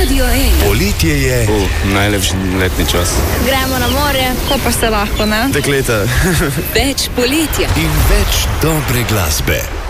Radio 1. Poletje je. Najlepši letni čas. Gremo na morje, ko pa se lahko, ne? Dekleta. Več poletja. In več dobre glasbe.